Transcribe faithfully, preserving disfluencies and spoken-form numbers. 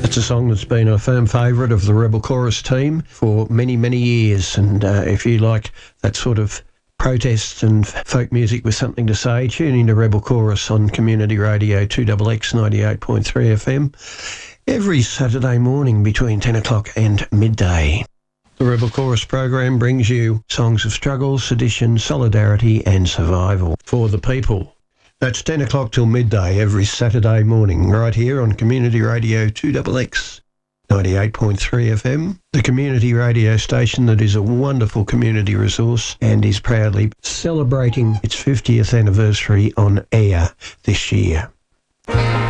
It's a song that's been a firm favourite of the Rebel Chorus team for many, many years. And uh, if you like that sort of protest and folk music with something to say, tune into Rebel Chorus on Community Radio two X X ninety-eight point three F M every Saturday morning between ten o'clock and midday. The Rebel Chorus program brings you songs of struggle, sedition, solidarity and survival for the people. That's ten o'clock till midday every Saturday morning, right here on Community Radio two X X ninety-eight point three F M, the community radio station that is a wonderful community resource and is proudly celebrating its fiftieth anniversary on air this year.